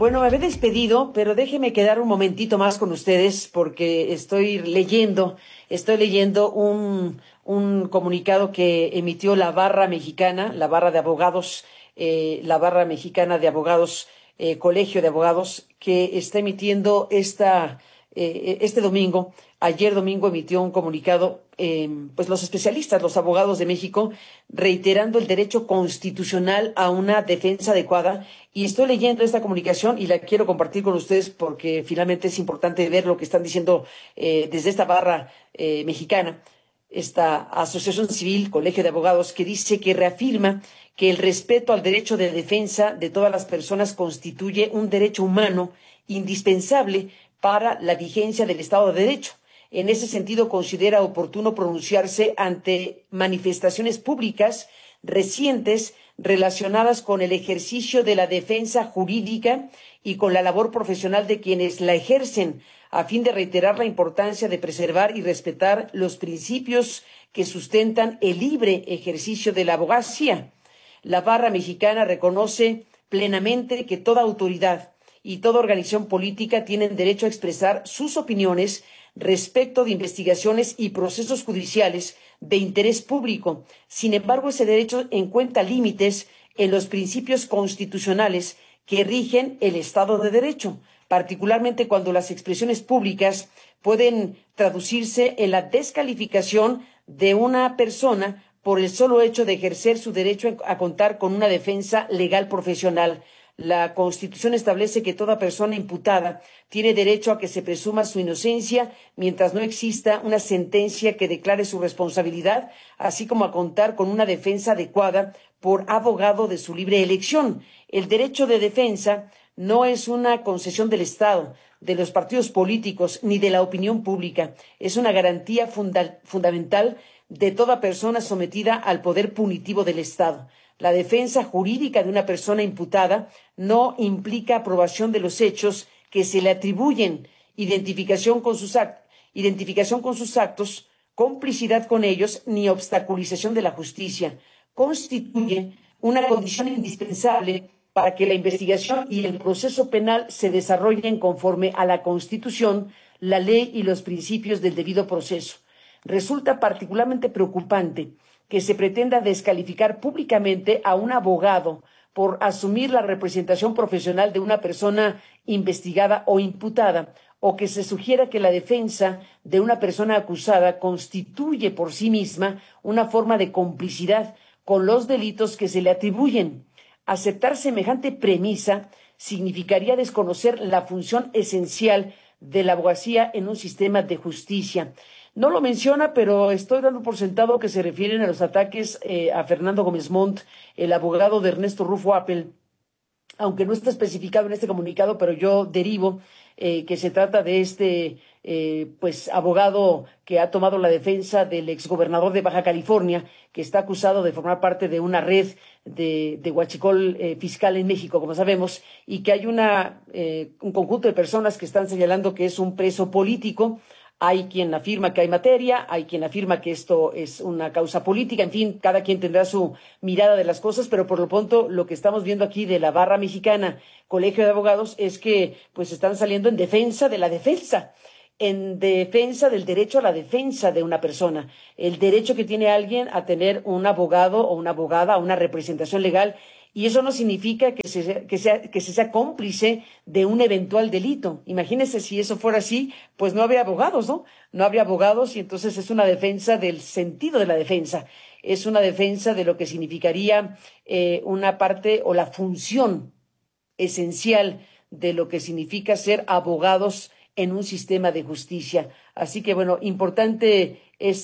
Bueno, me había despedido, pero déjeme quedar un momentito más con ustedes porque estoy leyendo un comunicado que emitió la Barra Mexicana, la Barra de Abogados, la Barra Mexicana de Abogados, Colegio de Abogados, que está emitiendo este domingo. Ayer domingo emitió un comunicado, pues los especialistas, los abogados de México, reiterando el derecho constitucional a una defensa adecuada. Y estoy leyendo esta comunicación y la quiero compartir con ustedes porque finalmente es importante ver lo que están diciendo desde esta barra mexicana, esta asociación civil, Colegio de Abogados, que dice que reafirma que el respeto al derecho de defensa de todas las personas constituye un derecho humano indispensable para la vigencia del Estado de Derecho. En ese sentido, considera oportuno pronunciarse ante manifestaciones públicas recientes relacionadas con el ejercicio de la defensa jurídica y con la labor profesional de quienes la ejercen, a fin de reiterar la importancia de preservar y respetar los principios que sustentan el libre ejercicio de la abogacía. La Barra Mexicana reconoce plenamente que toda autoridad y toda organización política tienen derecho a expresar sus opiniones respecto de investigaciones y procesos judiciales de interés público. Sin embargo, ese derecho encuentra límites en los principios constitucionales que rigen el Estado de Derecho, particularmente cuando las expresiones públicas pueden traducirse en la descalificación de una persona por el solo hecho de ejercer su derecho a contar con una defensa legal profesional. La Constitución establece que toda persona imputada tiene derecho a que se presuma su inocencia mientras no exista una sentencia que declare su responsabilidad, así como a contar con una defensa adecuada por abogado de su libre elección. El derecho de defensa no es una concesión del Estado, de los partidos políticos ni de la opinión pública. Es una garantía fundamental de toda persona sometida al poder punitivo del Estado. La defensa jurídica de una persona imputada no implica aprobación de los hechos que se le atribuyen, identificación con sus actos, complicidad con ellos, ni obstaculización de la justicia. Constituye una condición indispensable para que la investigación y el proceso penal se desarrollen conforme a la Constitución, la ley y los principios del debido proceso. Resulta particularmente preocupante que se pretenda descalificar públicamente a un abogado por asumir la representación profesional de una persona investigada o imputada, o que se sugiera que la defensa de una persona acusada constituye por sí misma una forma de complicidad con los delitos que se le atribuyen. Aceptar semejante premisa significaría desconocer la función esencial de la abogacía en un sistema de justicia. No lo menciona, pero estoy dando por sentado que se refieren a los ataques a Fernando Gómez Montt, el abogado de Ernesto Rufo Appel, aunque no está especificado en este comunicado, pero yo derivo que se trata de este abogado que ha tomado la defensa del exgobernador de Baja California, que está acusado de formar parte de una red de huachicol fiscal en México, como sabemos, y que hay un conjunto de personas que están señalando que es un preso político. Hay quien afirma que hay materia, hay quien afirma que esto es una causa política, en fin, cada quien tendrá su mirada de las cosas, pero por lo pronto lo que estamos viendo aquí de la Barra Mexicana, Colegio de Abogados, es que pues están saliendo en defensa de la defensa, en defensa del derecho a la defensa de una persona, el derecho que tiene alguien a tener un abogado o una abogada, una representación legal. Y eso no significa que se sea cómplice de un eventual delito. Imagínese si eso fuera así, pues no habría abogados, ¿no? No habría abogados y entonces es una defensa del sentido de la defensa. Es una defensa de lo que significaría una parte o la función esencial de lo que significa ser abogados en un sistema de justicia. Así que, bueno, importante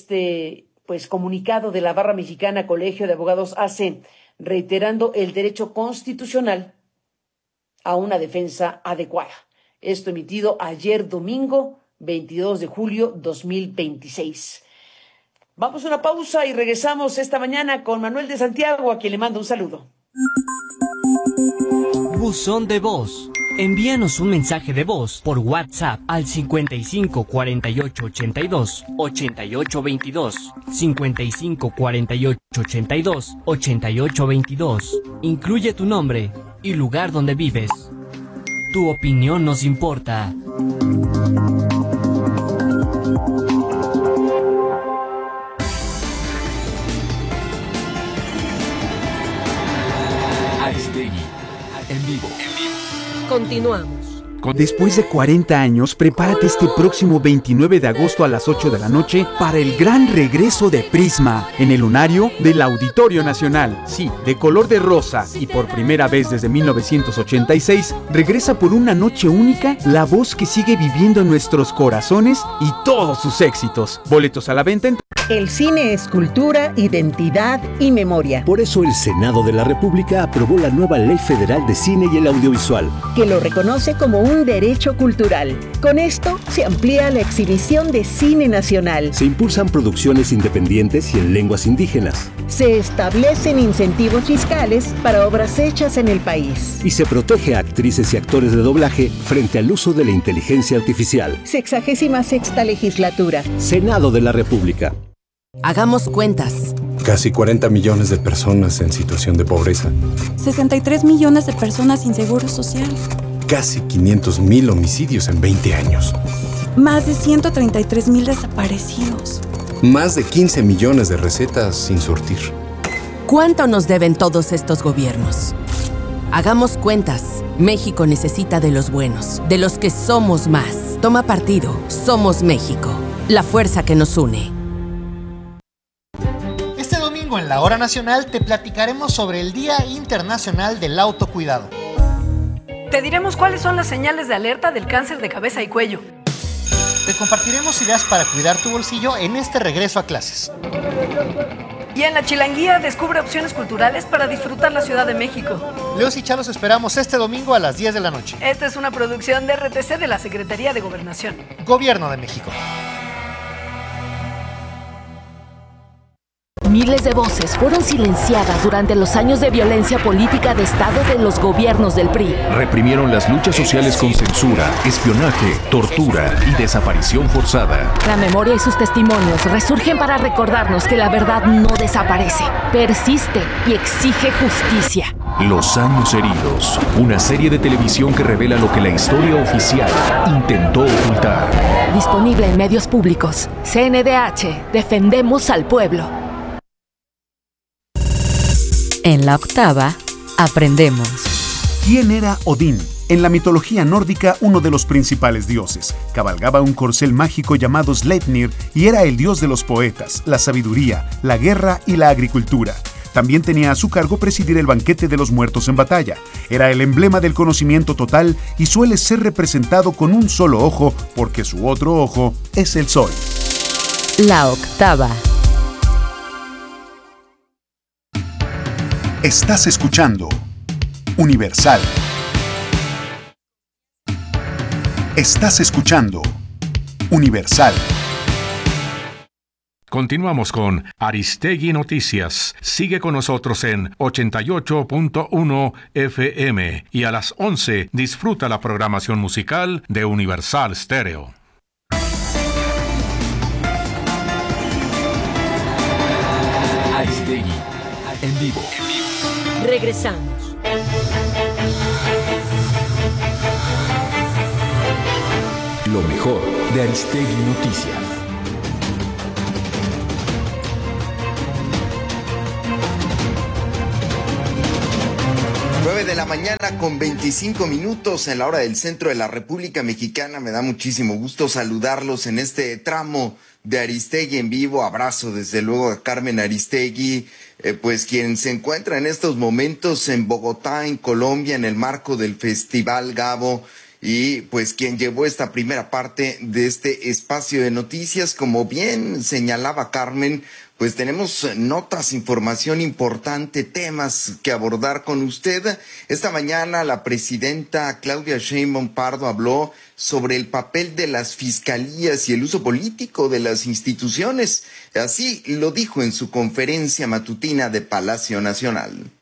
comunicado de la Barra Mexicana, Colegio de Abogados, hace reiterando el derecho constitucional a una defensa adecuada. Esto emitido ayer domingo 22 de julio 2026. Vamos a una pausa y regresamos esta mañana con Manuel de Santiago, a quien le mando un saludo. Buzón de voz. Envíanos un mensaje de voz por WhatsApp al 55 48 82 88 22, 55 48 82 88 22. Incluye tu nombre y lugar donde vives. Tu opinión nos importa. Aristegui, en vivo. Continuamos. Después de 40 años, prepárate este próximo 29 de agosto a las 8 de la noche para el gran regreso de Prisma en el lunario del Auditorio Nacional. Sí, de color de rosa y por primera vez desde 1986, regresa por una noche única la voz que sigue viviendo en nuestros corazones y todos sus éxitos. Boletos a la venta en... El cine es cultura, identidad y memoria. Por eso el Senado de la República aprobó la nueva Ley Federal de Cine y el Audiovisual, que lo reconoce como un derecho cultural. Con esto se amplía la exhibición de cine nacional. Se impulsan producciones independientes y en lenguas indígenas. Se establecen incentivos fiscales para obras hechas en el país. Y se protege a actrices y actores de doblaje frente al uso de la inteligencia artificial. 66ª legislatura. Senado de la República. Hagamos cuentas. Casi 40 millones de personas en situación de pobreza. 63 millones de personas sin seguro social. Casi 500,000 homicidios en 20 años. Más de 133,000 desaparecidos. Más de 15 millones de recetas sin surtir. ¿Cuánto nos deben todos estos gobiernos? Hagamos cuentas. México necesita de los buenos, de los que somos más. Toma partido. Somos México. La fuerza que nos une. Este domingo en la Hora Nacional te platicaremos sobre el Día Internacional del Autocuidado. Te diremos cuáles son las señales de alerta del cáncer de cabeza y cuello. Te compartiremos ideas para cuidar tu bolsillo en este regreso a clases. Y en la Chilanguía descubre opciones culturales para disfrutar la Ciudad de México. Leos y Chalos esperamos este domingo a las 10 de la noche. Esta es una producción de RTC de la Secretaría de Gobernación. Gobierno de México. Miles de voces fueron silenciadas durante los años de violencia política de Estado de los gobiernos del PRI. Reprimieron las luchas sociales con censura, espionaje, tortura y desaparición forzada. La memoria y sus testimonios resurgen para recordarnos que la verdad no desaparece, persiste y exige justicia. Los años heridos, una serie de televisión que revela lo que la historia oficial intentó ocultar. Disponible en medios públicos. CNDH, defendemos al pueblo. En la octava, aprendemos. ¿Quién era Odín? En la mitología nórdica, uno de los principales dioses. Cabalgaba un corcel mágico llamado Sleipnir y era el dios de los poetas, la sabiduría, la guerra y la agricultura. También tenía a su cargo presidir el banquete de los muertos en batalla. Era el emblema del conocimiento total y suele ser representado con un solo ojo porque su otro ojo es el sol. La octava. Estás escuchando Universal. Estás escuchando Universal. Continuamos con Aristegui Noticias. Sigue con nosotros en 88.1 FM y a las 11 disfruta la programación musical de Universal Stereo. Aristegui, en vivo. Regresamos. Lo mejor de Aristegui Noticias. De la mañana con 25 minutos en la hora del centro de la República Mexicana. Me da muchísimo gusto saludarlos en este tramo de Aristegui en vivo. Abrazo desde luego a Carmen Aristegui, pues quien se encuentra en estos momentos en Bogotá, en Colombia, en el marco del Festival Gabo, y pues quien llevó esta primera parte de este espacio de noticias. Como bien señalaba Carmen, pues tenemos notas, información importante, temas que abordar con usted. Esta mañana la presidenta Claudia Sheinbaum Pardo habló sobre el papel de las fiscalías y el uso político de las instituciones. Así lo dijo en su conferencia matutina de Palacio Nacional.